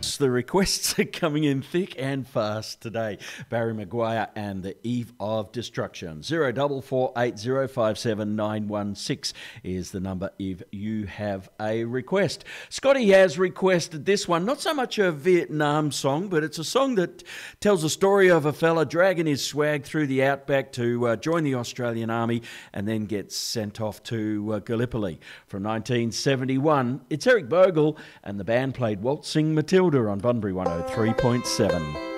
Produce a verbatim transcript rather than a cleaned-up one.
The requests are coming in thick and fast today. Barry Maguire and the Eve of Destruction. Zero double four eight zero five seven nine one six is the number if you have a request. Scotty has requested this one. Not so much a Vietnam song, but it's a song that tells the story of a fella dragging his swag through the outback to uh, join the Australian Army and then gets sent off to uh, Gallipoli. From nineteen seventy-one, it's Eric Bogle and the band played Waltzing Matilda on Bunbury one oh three point seven.